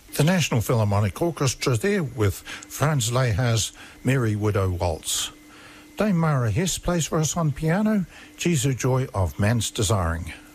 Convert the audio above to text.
The National Philharmonic Orchestra there with Franz Lehar's Merry Widow Waltz. Dame Mara Hess plays for us on piano, Jesu Joy of Man's Desiring.